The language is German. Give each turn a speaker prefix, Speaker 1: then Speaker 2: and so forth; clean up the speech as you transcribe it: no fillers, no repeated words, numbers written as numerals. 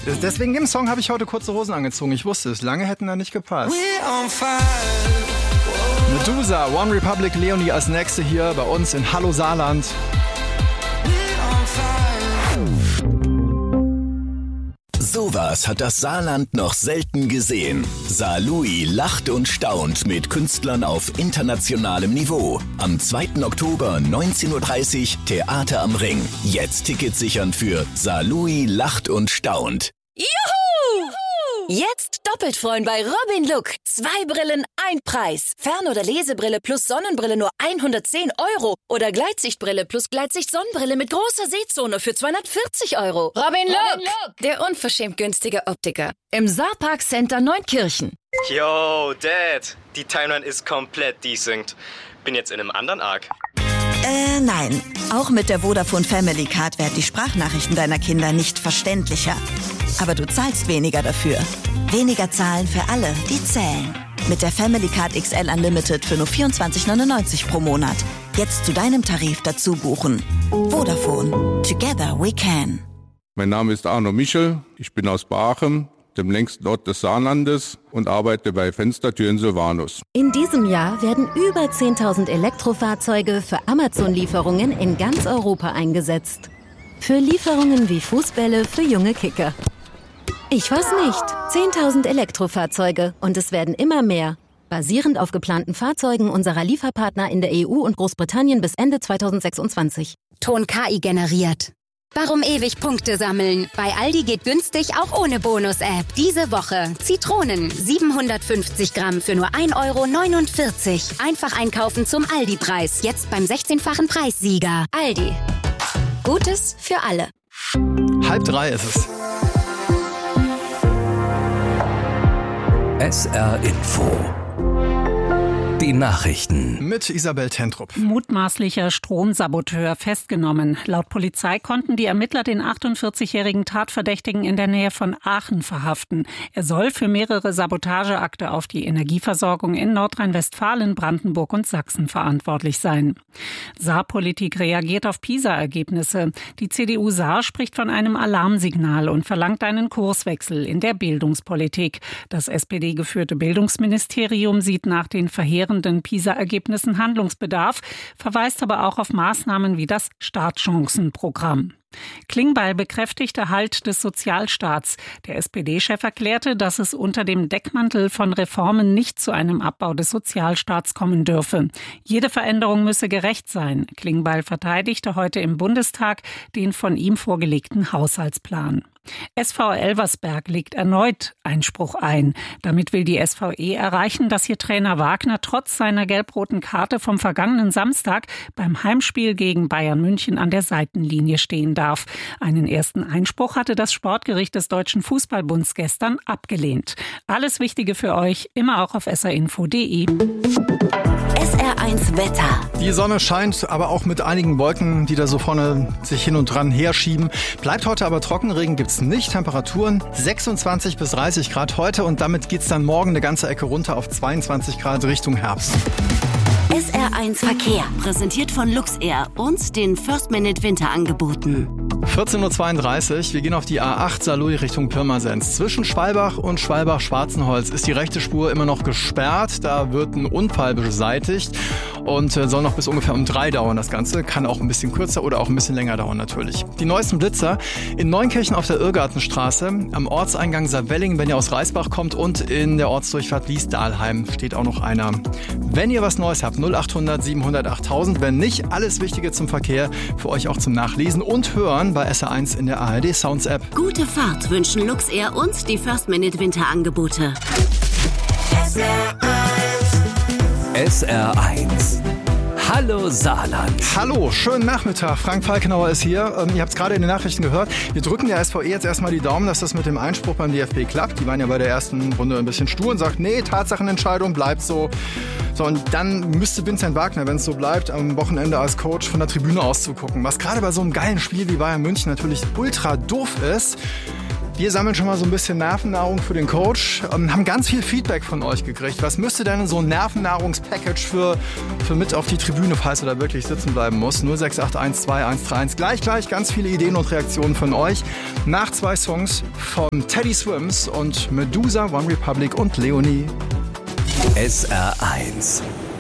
Speaker 1: Deswegen im Song habe ich heute kurze Hosen angezogen. Ich wusste es, lange hätten da nicht gepasst. Medusa, One Republic, Leonie als Nächste hier bei uns in Hallo Saarland.
Speaker 2: Sowas hat das Saarland noch selten gesehen. Saarlouis lacht und staunt mit Künstlern auf internationalem Niveau. Am 2. Oktober 19.30 Uhr Theater am Ring. Jetzt Tickets sichern für Saarlouis lacht und staunt.
Speaker 3: Juhu! Jetzt doppelt freuen bei Robin Look. 2 Brillen, 1 Preis. Fern- oder Lesebrille plus Sonnenbrille nur 110 €. Oder Gleitsichtbrille plus Gleitsicht-Sonnenbrille mit großer Sehzone für 240 €. Robin Look, der unverschämt günstige Optiker. Im Saarpark Center Neunkirchen.
Speaker 4: Yo, Dad, die Timeline ist komplett desynced. Bin jetzt in einem anderen Arc.
Speaker 5: Nein. Auch mit der Vodafone Family Card werden die Sprachnachrichten deiner Kinder nicht verständlicher. Aber du zahlst weniger dafür. Weniger zahlen für alle, die zählen. Mit der Family Card XL Unlimited für nur 24,99 € pro Monat. Jetzt zu deinem Tarif dazu buchen. Vodafone. Together we can.
Speaker 6: Mein Name ist Arno Michel. Ich bin aus Baachem, dem längsten Ort des Saarlandes, und arbeite bei Fenstertüren Silvanus.
Speaker 7: In diesem Jahr werden über 10.000 Elektrofahrzeuge für Amazon-Lieferungen in ganz Europa eingesetzt. Für Lieferungen wie Fußbälle für junge Kicker. Ich weiß nicht. 10.000 Elektrofahrzeuge und es werden immer mehr. Basierend auf geplanten Fahrzeugen unserer Lieferpartner in der EU und Großbritannien bis Ende 2026.
Speaker 8: Ton KI generiert. Warum ewig Punkte sammeln? Bei Aldi geht günstig auch ohne Bonus-App. Diese Woche Zitronen 750 Gramm für nur 1,49 €. Einfach einkaufen zum Aldi-Preis. Jetzt beim 16-fachen Preissieger. Aldi. Gutes für alle.
Speaker 1: 2:30 ist es.
Speaker 2: SR Info. Die Nachrichten.
Speaker 1: Mit Isabel Tentrup.
Speaker 9: Mutmaßlicher Stromsaboteur festgenommen. Laut Polizei konnten die Ermittler den 48-jährigen Tatverdächtigen in der Nähe von Aachen verhaften. Er soll für mehrere Sabotageakte auf die Energieversorgung in Nordrhein-Westfalen, Brandenburg und Sachsen verantwortlich sein. Saarpolitik reagiert auf PISA-Ergebnisse. Die CDU Saar spricht von einem Alarmsignal und verlangt einen Kurswechsel in der Bildungspolitik. Das SPD-geführte Bildungsministerium sieht nach den verheerenden PISA-Ergebnissen Handlungsbedarf, verweist aber auch auf Maßnahmen wie das Startchancenprogramm. Klingbeil bekräftigt Erhalt des Sozialstaats. Der SPD-Chef erklärte, dass es unter dem Deckmantel von Reformen nicht zu einem Abbau des Sozialstaats kommen dürfe. Jede Veränderung müsse gerecht sein. Klingbeil verteidigte heute im Bundestag den von ihm vorgelegten Haushaltsplan. SV Elversberg legt erneut Einspruch ein. Damit will die SVE erreichen, dass ihr Trainer Wagner trotz seiner gelb-roten Karte vom vergangenen Samstag beim Heimspiel gegen Bayern München an der Seitenlinie stehen darf. Einen ersten Einspruch hatte das Sportgericht des Deutschen Fußballbunds gestern abgelehnt. Alles Wichtige für euch, immer auch auf srinfo.de.
Speaker 5: SR1 Wetter.
Speaker 1: Die Sonne scheint, aber auch mit einigen Wolken, die da so vorne sich hin und dran herschieben. Bleibt heute aber trocken, Regen gibt's nicht. Temperaturen 26 bis 30 Grad heute und damit geht's dann morgen eine ganze Ecke runter auf 22 Grad Richtung Herbst.
Speaker 5: SR1 Verkehr, präsentiert von Luxair und den First-Minute-Winterangeboten.
Speaker 1: 14:32 Uhr, wir gehen auf die A8 Saarlouis Richtung Pirmasens. Zwischen Schwalbach und Schwalbach-Schwarzenholz ist die rechte Spur immer noch gesperrt. Da wird ein Unfall beseitigt und soll noch bis ungefähr um 3 dauern das Ganze. Kann auch ein bisschen kürzer oder auch ein bisschen länger dauern natürlich. Die neuesten Blitzer in Neunkirchen auf der Irrgartenstraße, am Ortseingang Saarwellingen, wenn ihr aus Reisbach kommt, und in der Ortsdurchfahrt Liesdahlheim steht auch noch einer. Wenn ihr was Neues habt, 0800 700 8000. Wenn nicht, alles Wichtige zum Verkehr für euch auch zum Nachlesen und Hören bei SR1 in der ARD Sounds App.
Speaker 5: Gute Fahrt wünschen Luxair und die First-Minute-Winterangebote.
Speaker 2: SR1. Hallo Saarland.
Speaker 1: Hallo, schönen Nachmittag. Frank Falkenauer ist hier. Ihr habt es gerade in den Nachrichten gehört. Wir drücken der SVE jetzt erstmal die Daumen, dass das mit dem Einspruch beim DFB klappt. Die waren ja bei der ersten Runde ein bisschen stur und sagt, nee, Tatsachenentscheidung bleibt so. So, und dann müsste Vincent Wagner, wenn es so bleibt, am Wochenende als Coach von der Tribüne auszugucken. Was gerade bei so einem geilen Spiel wie Bayern München natürlich ultra doof ist. Wir sammeln schon mal so ein bisschen Nervennahrung für den Coach. Haben ganz viel Feedback von euch gekriegt. Was müsste denn so ein Nervennahrungspackage für mit auf die Tribüne, falls du da wirklich sitzen bleiben musst? 0681 2131. Gleich ganz viele Ideen und Reaktionen von euch. Nach 2 Songs von Teddy Swims und Medusa, One Republic und Leonie.
Speaker 2: SR1